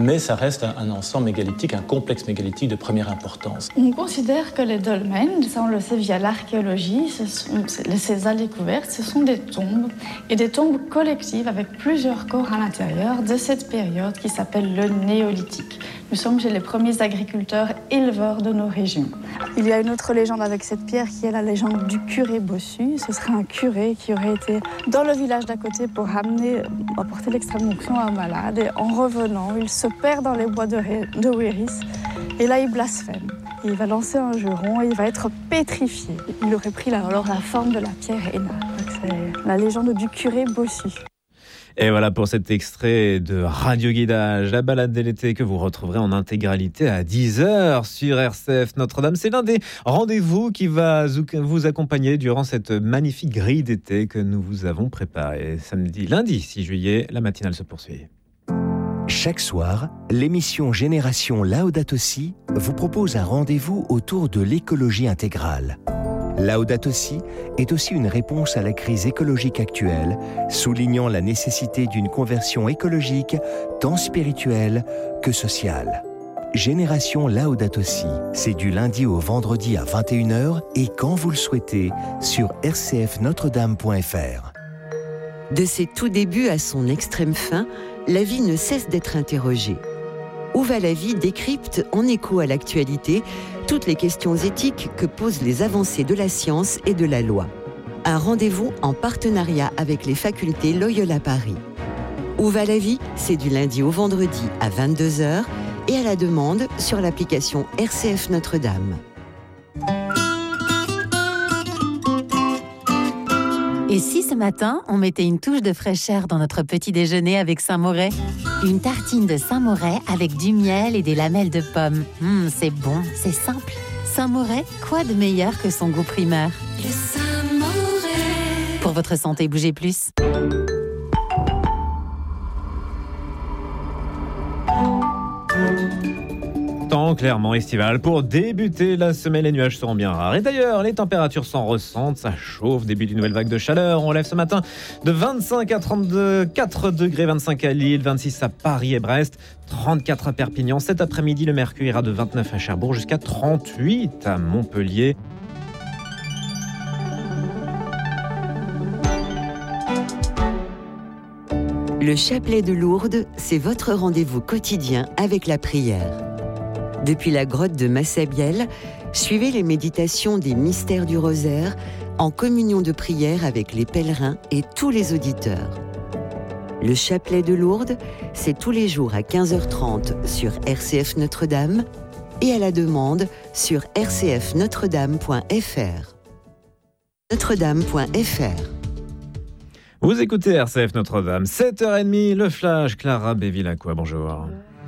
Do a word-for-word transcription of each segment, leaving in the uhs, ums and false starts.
mais ça reste un, un ensemble mégalithique, un complexe mégalithique de première importance. On considère que les dolmens, ça on le sait via l'archéologie, ce sont, ces allées couvertes, ce sont des tombes, et des tombes collectives avec plusieurs corps à l'intérieur de cette période qui s'appelle le néolithique. Nous sommes chez les premiers agriculteurs éleveurs de nos régions. Il y a une autre légende avec cette pierre qui est la légende du curé bossu. Ce serait un curé qui aurait été dans le village d'à côté pour amener, apporter l'extrême-onction à un malade. Et en revenant, il se perd dans les bois de, Ré, de Wéris. Et là, il blasphème. Il va lancer un juron et il va être pétrifié. Il aurait pris la, alors la forme de la pierre Héna. C'est la légende du curé bossu. Et voilà pour cet extrait de Radio Guidage, la balade de l'été que vous retrouverez en intégralité à dix heures sur R C F Notre-Dame. C'est l'un des rendez-vous qui va vous accompagner durant cette magnifique grille d'été que nous vous avons préparée. Samedi, lundi six juillet, la matinale se poursuit. Chaque soir, l'émission Génération Laudato Si vous propose un rendez-vous autour de l'écologie intégrale. Laudato Si est aussi une réponse à la crise écologique actuelle, soulignant la nécessité d'une conversion écologique tant spirituelle que sociale. Génération Laudato Si, c'est du lundi au vendredi à vingt et une heures et quand vous le souhaitez sur r c f notre dame point f r. De ses tout débuts à son extrême fin, la vie ne cesse d'être interrogée. Où va la vie décrypte, en écho à l'actualité, toutes les questions éthiques que posent les avancées de la science et de la loi. Un rendez-vous en partenariat avec les facultés Loyola Paris. Où va la vie ? C'est du lundi au vendredi à vingt-deux heures et à la demande sur l'application R C F Notre-Dame. Et si ce matin, on mettait une touche de fraîcheur dans notre petit déjeuner avec Saint-Moret ? Une tartine de Saint-Moret avec du miel et des lamelles de pommes. Mmh, c'est bon, c'est simple. Saint-Moret, quoi de meilleur que son goût primaire ? Le Saint-Moret. Pour votre santé, bougez plus. Temps clairement estival pour débuter la semaine. Les nuages seront bien rares. Et d'ailleurs, les températures s'en ressentent. Ça chauffe. Début d'une nouvelle vague de chaleur. On lève ce matin de vingt-cinq à trente-quatre degrés, vingt-cinq à Lille, vingt-six à Paris et Brest, trente-quatre à Perpignan. Cet après-midi, le mercure ira de vingt-neuf à Cherbourg jusqu'à trente-huit à Montpellier. Le chapelet de Lourdes, c'est votre rendez-vous quotidien avec la prière. Depuis la grotte de Massabielle, suivez les méditations des mystères du rosaire en communion de prière avec les pèlerins et tous les auditeurs. Le chapelet de Lourdes, c'est tous les jours à quinze heures trente sur R C F Notre-Dame et à la demande sur r c f notre dame point f r. notre dame point f r. Vous écoutez R C F Notre-Dame, sept heures trente, le flash, Clara Bévilacqua, bonjour.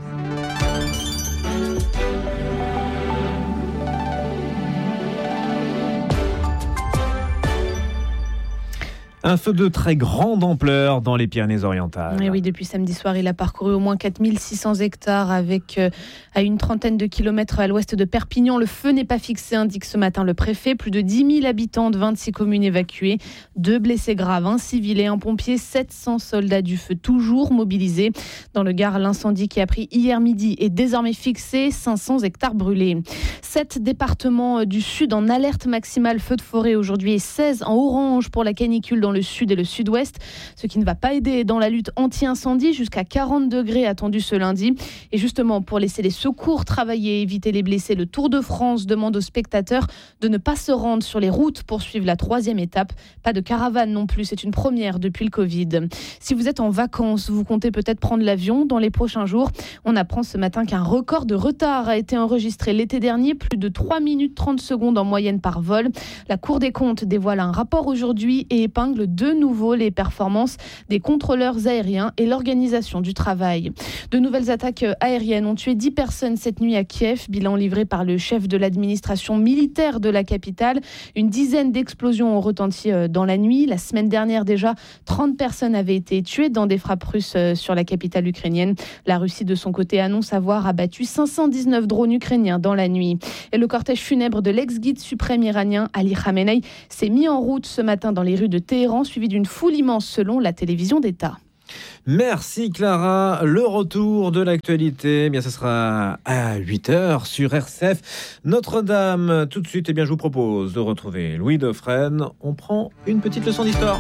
Un feu de très grande ampleur dans les Pyrénées-Orientales. Et oui, depuis samedi soir, il a parcouru au moins quatre mille six cents hectares avec euh, à une trentaine de kilomètres à l'ouest de Perpignan. Le feu n'est pas fixé, indique ce matin le préfet. Plus de dix mille habitants de vingt-six communes évacuées. Deux blessés graves, un civil et un pompier. sept cents soldats du feu toujours mobilisés. Dans le Gard, l'incendie qui a pris hier midi est désormais fixé. cinq cents hectares brûlés. Sept départements du sud en alerte maximale feu de forêt aujourd'hui et seize en orange pour la canicule dans le sud et le sud-ouest, ce qui ne va pas aider dans la lutte anti-incendie, jusqu'à quarante degrés attendus ce lundi. Et justement, pour laisser les secours travailler et éviter les blessés, le Tour de France demande aux spectateurs de ne pas se rendre sur les routes pour suivre la troisième étape. Pas de caravane non plus, c'est une première depuis le Covid. Si vous êtes en vacances, vous comptez peut-être prendre l'avion dans les prochains jours. On apprend ce matin qu'un record de retard a été enregistré l'été dernier, plus de trois minutes trente secondes en moyenne par vol. La Cour des comptes dévoile un rapport aujourd'hui et épingle de nouveau les performances des contrôleurs aériens et l'organisation du travail. De nouvelles attaques aériennes ont tué dix personnes cette nuit à Kiev, bilan livré par le chef de l'administration militaire de la capitale. Une dizaine d'explosions ont retenti dans la nuit. La semaine dernière déjà, trente personnes avaient été tuées dans des frappes russes sur la capitale ukrainienne. La Russie, de son côté, annonce avoir abattu cinq cent dix-neuf drones ukrainiens dans la nuit. Et le cortège funèbre de l'ex-guide suprême iranien Ali Khamenei s'est mis en route ce matin dans les rues de Téhéran, suivi d'une foule immense selon la télévision d'État. Merci Clara. Le retour de l'actualité, eh bien, ce sera à huit heures sur R C F. Notre-Dame, tout de suite, eh bien, je vous propose de retrouver Louis Dauphren. On prend une petite leçon d'histoire.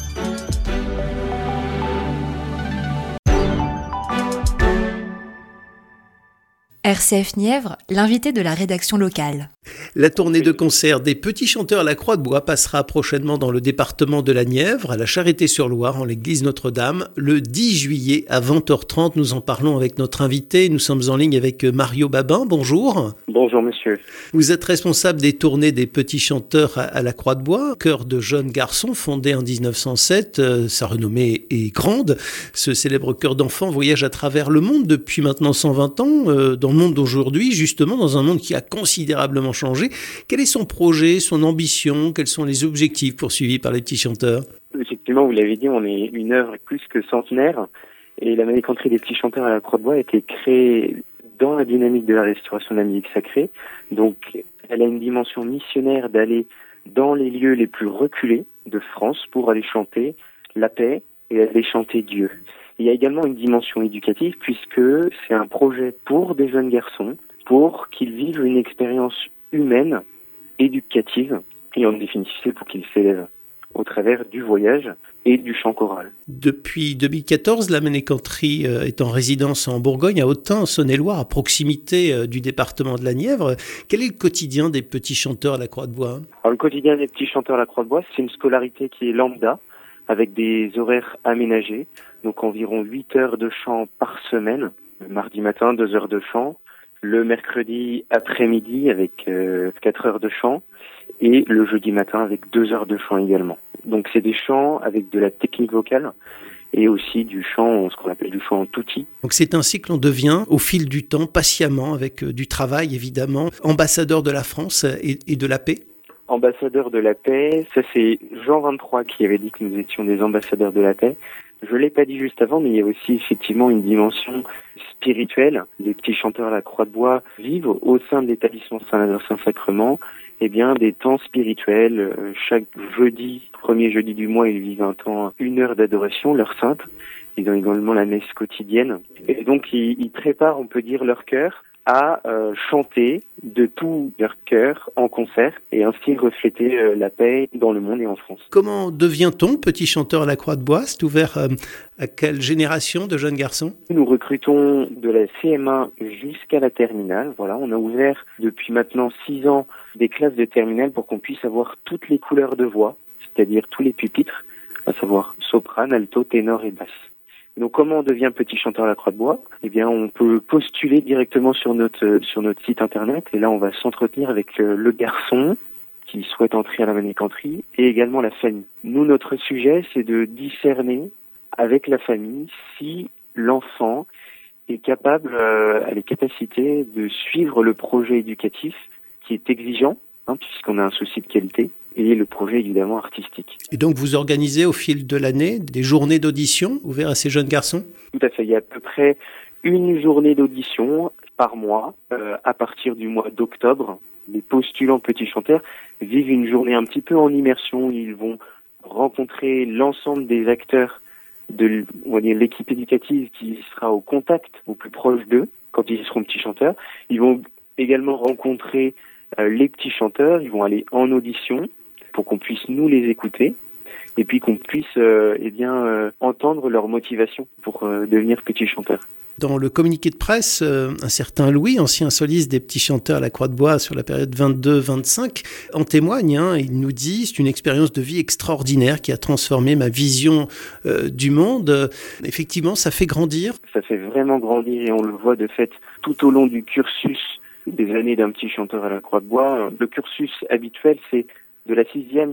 R C F Nièvre, l'invité de la rédaction locale. La tournée de concert des Petits Chanteurs à la Croix-de-Bois passera prochainement dans le département de la Nièvre, à la Charité-sur-Loire, en l'église Notre-Dame, le dix juillet à vingt heures trente. Nous en parlons avec notre invité. Nous sommes en ligne avec Mario Babin. Bonjour. Bonjour monsieur. Vous êtes responsable des tournées des Petits Chanteurs à la Croix-de-Bois, chœur de jeunes garçons fondé en dix-neuf cent sept. Euh, sa renommée est grande. Ce célèbre chœur d'enfants voyage à travers le monde depuis maintenant cent vingt ans, euh, dans le monde d'aujourd'hui, justement dans un monde qui a considérablement changé. Quel est son projet, son ambition? Quels sont les objectifs poursuivis par les Petits Chanteurs? Effectivement, vous l'avez dit, on est une œuvre plus que centenaire. Et la Malécanterie des Petits Chanteurs à la Croix-de-Bois a été créée dans la dynamique de la restauration de la musique sacrée. Donc, elle a une dimension missionnaire d'aller dans les lieux les plus reculés de France pour aller chanter la paix et aller chanter Dieu. Il y a également une dimension éducative puisque c'est un projet pour des jeunes garçons, pour qu'ils vivent une expérience humaine, éducative, et en définitive c'est pour qu'ils s'élèvent au travers du voyage et du chant choral. Depuis deux mille quatorze, la Malécanterie est en résidence en Bourgogne, à Autun, en Saône-et-Loire, à proximité du département de la Nièvre. Quel est le quotidien des Petits Chanteurs à la Croix-de-Bois? Alors, le quotidien des Petits Chanteurs à la Croix-de-Bois, c'est une scolarité qui est lambda, avec des horaires aménagés, donc environ huit heures de chant par semaine, le mardi matin, deux heures de chant, le mercredi après-midi avec euh, quatre heures de chant, et le jeudi matin avec deux heures de chant également. Donc c'est des chants avec de la technique vocale et aussi du chant, ce qu'on appelle du chant en tutti. Donc c'est ainsi que l'on devient, au fil du temps, patiemment, avec du travail évidemment, ambassadeur de la France et, et de la paix. Ambassadeur de la paix, ça c'est Jean vingt-trois qui avait dit que nous étions des ambassadeurs de la paix. Je l'ai pas dit juste avant, mais il y a aussi effectivement une dimension spirituelle. Les Petits Chanteurs à la Croix-de-Bois vivent au sein de l'établissement Saint-Lazare-Saint-Sacrement eh bien, des temps spirituels. Chaque jeudi, premier jeudi du mois, ils vivent un temps, une heure d'adoration, l'heure sainte. Ils ont également la messe quotidienne. Et donc, ils, ils préparent, on peut dire, leur cœur à euh, chanter de tout leur cœur en concert et ainsi refléter euh, la paix dans le monde et en France. Comment devient-on Petit Chanteur à la Croix-de-Bois? C'est ouvert euh, à quelle génération de jeunes garçons? Nous recrutons de la C M un jusqu'à la terminale. Voilà, on a ouvert depuis maintenant six ans des classes de terminale pour qu'on puisse avoir toutes les couleurs de voix, c'est-à-dire tous les pupitres, à savoir soprane, alto, ténor et basse. Donc, comment on devient Petit Chanteur à la Croix-de-Bois? Eh bien, on peut postuler directement sur notre sur notre site internet et là, on va s'entretenir avec le, le garçon qui souhaite entrer à la Malécanterie et également la famille. Nous, notre sujet, c'est de discerner avec la famille si l'enfant est capable, euh, a les capacités de suivre le projet éducatif qui est exigeant, hein, puisqu'on a un souci de qualité, et le projet évidemment artistique. Et donc vous organisez au fil de l'année des journées d'audition ouvertes à ces jeunes garçons? Tout à fait, il y a à peu près une journée d'audition par mois, euh, à partir du mois d'octobre. Les postulants Petits Chanteurs vivent une journée un petit peu en immersion, ils vont rencontrer l'ensemble des acteurs de on va dire, l'équipe éducative qui sera au contact, au plus proche d'eux, quand ils seront Petits Chanteurs. Ils vont également rencontrer euh, les Petits Chanteurs, ils vont aller en audition pour qu'on puisse nous les écouter et puis qu'on puisse euh, eh bien, euh, entendre leur motivation pour euh, devenir Petits Chanteurs. Dans le communiqué de presse, euh, un certain Louis, ancien soliste des Petits Chanteurs à la Croix-de-Bois sur la période vingt-deux vingt-cinq, en témoigne. Hein, il nous dit « C'est une expérience de vie extraordinaire qui a transformé ma vision euh, du monde. Euh, » Effectivement, ça fait grandir. Ça fait vraiment grandir et on le voit de fait tout au long du cursus des années d'un Petit Chanteur à la Croix-de-Bois. Le cursus habituel, c'est de la sixième